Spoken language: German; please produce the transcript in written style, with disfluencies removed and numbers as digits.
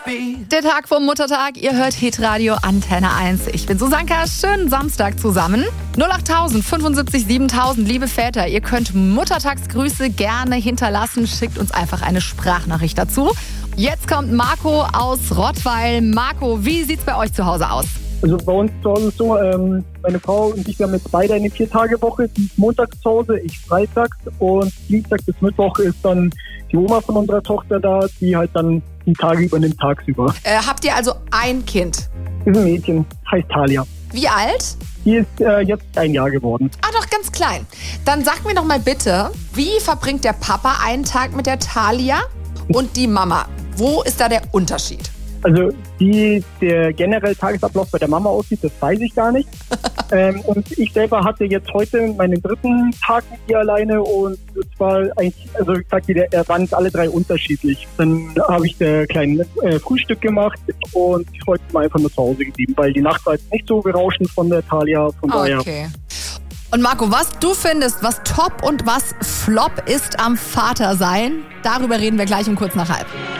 Der Tag vom Muttertag, ihr hört Hitradio Antenne 1. Ich bin Susanka, schönen Samstag zusammen. 08000 75 7000, liebe Väter, ihr könnt Muttertagsgrüße gerne hinterlassen. Schickt uns einfach eine Sprachnachricht dazu. Jetzt kommt Marco aus Rottweil. Marco, wie sieht's bei euch zu Hause aus? Also bei uns zu Hause ist so, meine Frau und ich, wir haben jetzt beide eine 4-Tage-Woche. Die ist montags zu Hause, ich freitags, und Dienstag bis Mittwoch ist dann die Oma von unserer Tochter da, die halt dann die Tage übernimmt tagsüber. Habt ihr also ein Kind? Das ist ein Mädchen, heißt Talia. Wie alt? Die ist jetzt 1 Jahr geworden. Ah, doch ganz klein. Dann sag mir doch mal bitte, wie verbringt der Papa einen Tag mit der Talia und die Mama? Wo ist da der Unterschied? Also wie der generelle Tagesablauf bei der Mama aussieht, das weiß ich gar nicht. Und ich selber hatte jetzt heute meinen 3. Tag mit ihr alleine, und es war eigentlich, also ich sag dir, waren alle 3 unterschiedlich. Dann habe ich der kleinen Frühstück gemacht und heute mal einfach nur zu Hause geblieben, weil die Nacht war jetzt nicht so berauschend von der Talia. Von daher. Okay. Und Marco, was du findest, was top und was flop ist am Vatersein, darüber reden wir gleich um kurz nach halb.